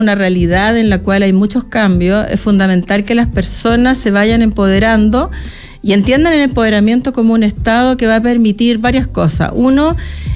una realidad en la cual hay muchos cambios, es fundamental que las personas se vayan empoderando y entiendan el empoderamiento como un estado que va a permitir varias cosas. Uno,